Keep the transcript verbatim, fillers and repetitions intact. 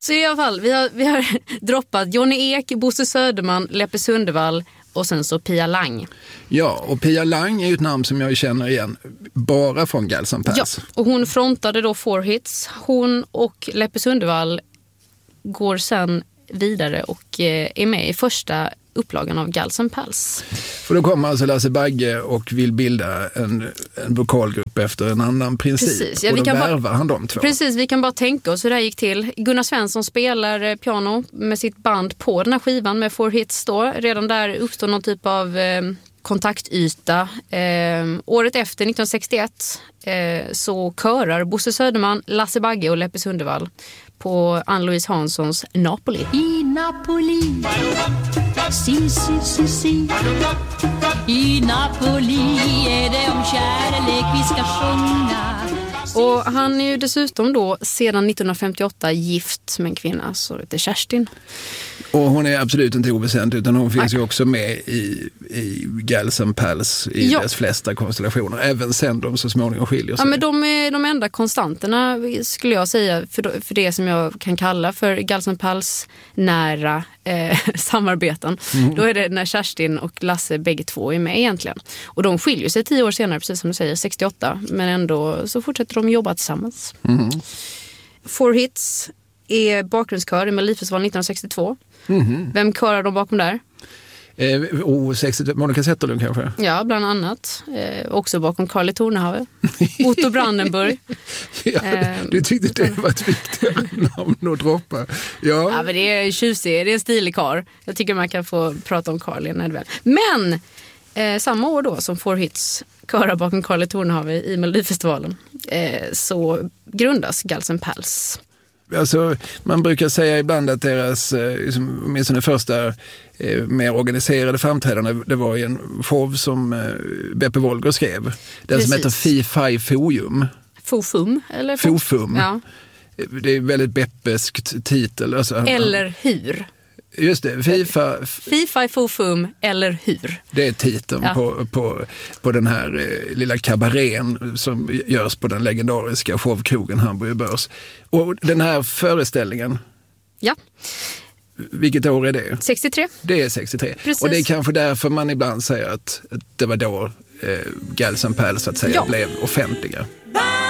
Så i alla fall, vi har, vi har droppat Johnny Ek, Bosse Söderman, Leppe Sundvall och sen så Pia Lang. Ja, och Pia Lang är ju ett namn som jag känner igen bara från Gals and Pals. Ja, och hon frontade då Four Hits. Hon och Leppe Sundvall går sen vidare och är med i första upplagan av Gals and Pals. För då kommer alltså Lasse Bagge och vill bilda en, en vokalgrupp efter en annan princip. Precis, ja, och vi då kan värvar bara, han de två. Precis, vi kan bara tänka oss hur det här gick till. Gunnar Svensson spelar piano med sitt band på den här skivan med Four Hits då. Redan där uppstår någon typ av eh, kontaktyta. Eh, året efter, nittonhundrasextioett, eh, så körar Bosse Söderman, Lasse Bagge och Leppe Sundvall på Ann-Louise Hanssons Napoli. I Napoli, si, si, si, si. I Napoli är det om kärlek vi ska sjunga. Och han är ju dessutom då sedan nittonhundrafemtioåtta gift med en kvinna, så det är Kerstin. Och hon är absolut inte oväsentlig, utan hon finns Nej. ju också med i, i Gals and Pals i Ja. dess flesta konstellationer, även sen de så småningom skiljer sig. Ja, men de är de enda konstanterna skulle jag säga för, för det som jag kan kalla för Gals and Pals nära eh, samarbeten. Mm. Då är det när Kerstin och Lasse bägge två är med egentligen. Och de skiljer sig tio år senare, precis som du säger, sextioåtta. Men ändå så fortsätter de jobba tillsammans. Mm. Four Hits är bakgrundskör i Melodifestivalen nittonhundrasextiotvå. Mm. Vem körar de bakom där? Eh, oh, sextio, Monica Zetterlund kanske? Ja, bland annat. Eh, också bakom Carly Tornehave. Otto Brandenburg. Ja, eh, du tyckte det var ett viktigt namn att droppa. Ja. Ja, men det är tjusig, det är en stilig kar. Jag tycker man kan få prata om Carly när det väl. Men eh, samma år då som Four Hits körar bakom Carly Tornehave i Melodifestivalen eh, så grundas Gals and Pals. Alltså, man brukar säga ibland att deras, liksom, åtminstone första eh, mer organiserade framträdande, det var i en show som eh, Beppe Wolger skrev. Den Precis. som heter Fi Fi Fojum. Fofum, eller? Fofum. Ja. Det är väldigt beppeskt titel. Alltså, Eller hur? Just det, FIFA... Fifa Fofum eller hur? Det är titeln ja. på, på, på den här eh, lilla kabarén som görs på den legendariska showkrogen Hamburger Börs. Och den här föreställningen... Ja. Vilket år är det? sextiotre. Det är sextiotre. Precis. Och det är kanske därför man ibland säger att det var då eh, Gals and Pals så att säga ja. blev offentliga.